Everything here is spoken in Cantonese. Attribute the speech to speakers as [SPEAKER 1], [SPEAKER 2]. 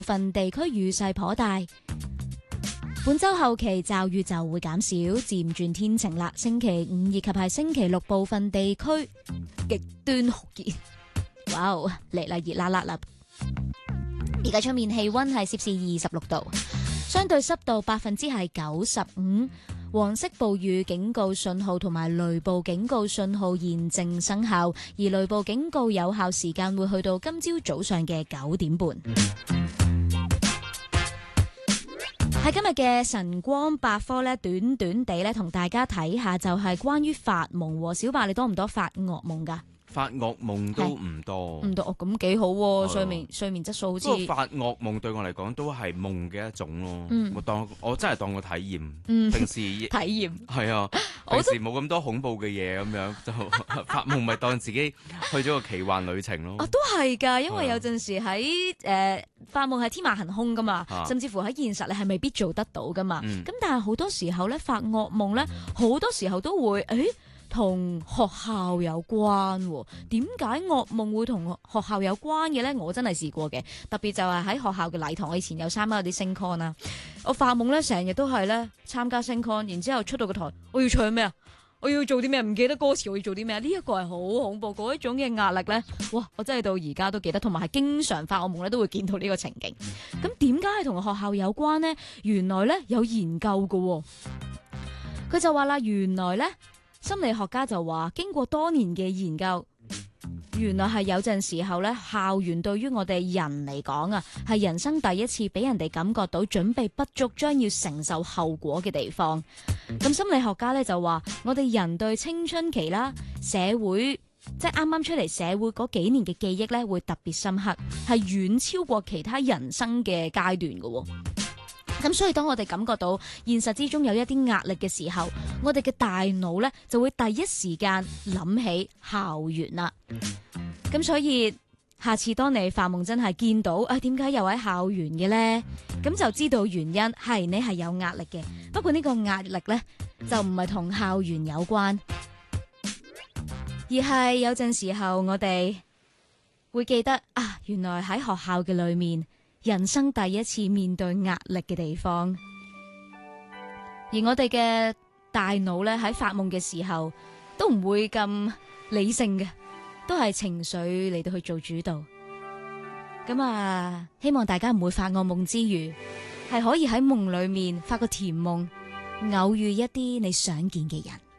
[SPEAKER 1] 分地區雨勢頗大。本週後期驟雨就會減少，漸轉天晴啦。星期五以及係星期六部分地區極端酷熱。哇！嚟啦，熱辣辣啦！而家出面氣溫係攝氏26度，相對濕度95%。黃色暴雨警告信號同埋雷暴警告信號現正生效，而雷暴警告有效時間會去到今朝早上嘅9點半。喺今日嘅晨光百科咧，短短地咧同大家睇下，就係關於發夢。小白，你多唔多發噩夢㗎？
[SPEAKER 2] 發噩夢都唔多，
[SPEAKER 1] 唔多咁幾好喎。睡眠質素好似。
[SPEAKER 2] 不過發噩夢對我嚟講都係夢嘅一種咯。我真係當個體驗。平時體
[SPEAKER 1] 驗
[SPEAKER 2] 係啊，平時冇咁多恐怖嘅嘢咁樣，就發夢咪當自己去咗個奇幻旅程咯。
[SPEAKER 1] 都係㗎，因為有陣時喺發夢係天馬行空㗎嘛，甚至乎喺現實你係未必做得到㗎嘛。咁但係好多時候咧，發噩夢咧，好多時候都會同學校有關喎。點解噩夢會同學校有關嘅咧？我真係試過嘅，特別就係喺學校嘅禮堂。我以前有參加啲星 con 啦，我發夢咧成日都係咧參加星 con，然之後出到個台，我要唱咩啊？我要做啲咩？唔記得歌詞，我要做啲咩？呢一個係好恐怖嗰一種嘅壓力咧。哇！我真係到而家都記得，同埋係經常發噩夢咧都會見到呢個情景。咁點解係同學校有關呢？原來咧有研究㗎喎，佢就話啦，原來咧。心理學家就話，經過多年嘅研究，原來係有陣時候咧，校園對於我哋人嚟講啊，係人生第一次俾人哋感覺到準備不足，將要承受後果嘅地方。咁心理學家咧就話，我哋人對青春期啦、社會即係啱啱出嚟社會嗰幾年嘅記憶咧，會特別深刻，係遠超過其他人生嘅階段嘅。咁所以當我哋感覺到現實之中有一啲壓力嘅時候，我哋嘅大腦咧就會第一時間諗起校園啦。咁所以下次當你發夢真係見到點解又喺校園嘅咧，咁就知道原因係你係有壓力嘅。不過呢個壓力咧就唔係同校園有關，而係有陣時候我哋會記得原來喺學校嘅裏面，人生第一次面對壓力嘅地方，而我哋嘅大腦咧喺發夢嘅時候都唔會咁理性嘅，都係情緒嚟到去做主導。咁希望大家唔會發噩夢之餘，係可以喺夢裏面發個甜夢，偶遇一啲你想見嘅人。